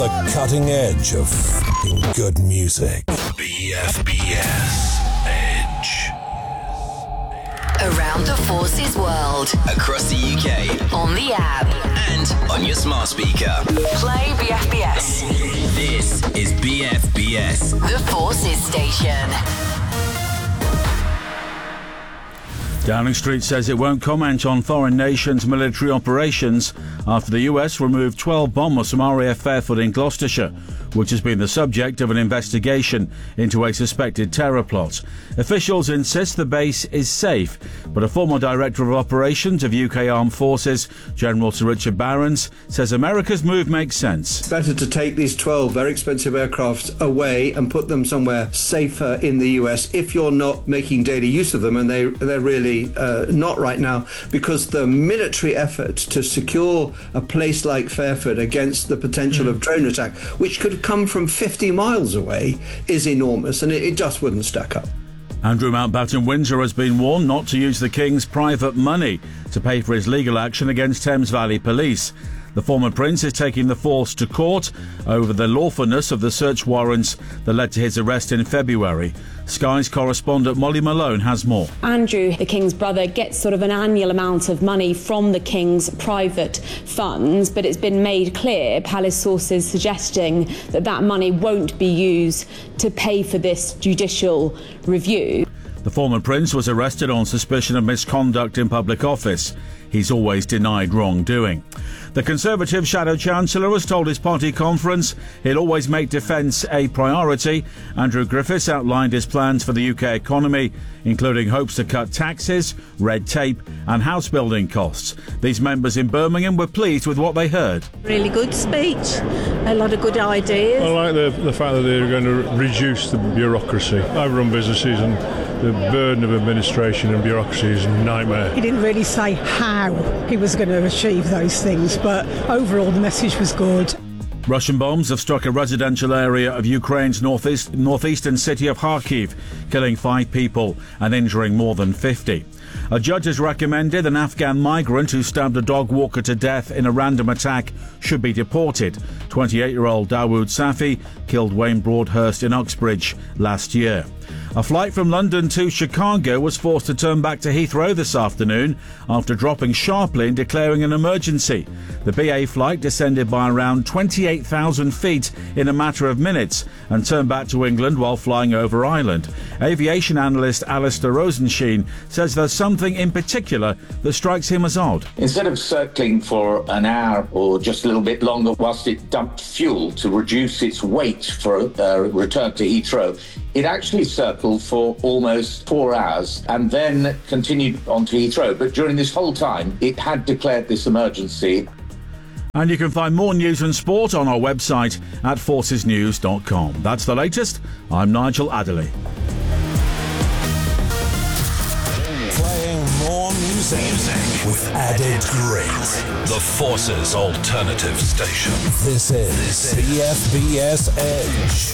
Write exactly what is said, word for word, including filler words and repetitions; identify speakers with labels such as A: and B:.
A: The cutting edge of f***ing good music. B F B S Edge.
B: Around the Forces world.
C: Across the U K.
B: On the app.
C: And on your smart speaker.
B: Play B F B S.
C: This is B F B S.
B: The Forces station.
D: Downing Street says it won't comment on foreign nations' military operations after the U S removed twelve bombers from R A F Fairford in Gloucestershire, which has been the subject of an investigation into a suspected terror plot. Officials insist the base is safe, but a former director of operations of U K Armed Forces, General Sir Richard Barrons, says America's move makes sense.
E: It's better to take these twelve very expensive aircraft away and put them somewhere safer in the U S if you're not making daily use of them, and they, they're really uh, not right now, because the military effort to secure a place like Fairford against the potential of drone attack, which could come from fifty miles away, is enormous, and it, it just wouldn't stack up.
D: Andrew Mountbatten Windsor has been warned not to use the King's private money to pay for his legal action against Thames Valley Police. The former Prince is taking the force to court over the lawfulness of the search warrants that led to his arrest in February. Sky's correspondent Molly Malone has more.
F: Andrew, the King's brother, gets sort of an annual amount of money from the King's private funds, but it's been made clear, palace sources suggesting that that money won't be used to pay for this judicial review.
D: The former Prince was arrested on suspicion of misconduct in public office. He's always denied wrongdoing. The Conservative Shadow Chancellor has told his party conference he'll always make defence a priority. Andrew Griffiths outlined his plans for the U K economy, including hopes to cut taxes, red tape and house building costs. These members in Birmingham were pleased with what they heard.
G: Really good speech, a lot of good ideas.
H: I like the, the fact that they're going to reduce the bureaucracy. I run businesses and the burden of administration and bureaucracy is a nightmare.
I: He didn't really say how he was going to achieve those things, but overall the message was good.
D: Russian bombs have struck a residential area of Ukraine's northeast, northeastern city of Kharkiv, killing five people and injuring more than fifty. A judge has recommended an Afghan migrant who stabbed a dog walker to death in a random attack should be deported. twenty-eight-year-old Dawood Safi killed Wayne Broadhurst in Uxbridge last year. A flight from London to Chicago was forced to turn back to Heathrow this afternoon after dropping sharply and declaring an emergency. The B A flight descended by around twenty-eight thousand feet in a matter of minutes and turned back to England while flying over Ireland. Aviation analyst Alistair Rosensheen says there's something in particular that strikes him as odd.
J: Instead of circling for an hour or just a little bit longer whilst it dumped fuel to reduce its weight for a return to Heathrow, it actually circled for almost four hours and then continued on to Heathrow. But during this whole time, it had declared this emergency.
D: And you can find more news and sport on our website at forces news dot com. That's the latest. I'm Nigel Adderley.
A: Playing more music, music with added grit. The Forces Alternative Station. This is B F B S Edge.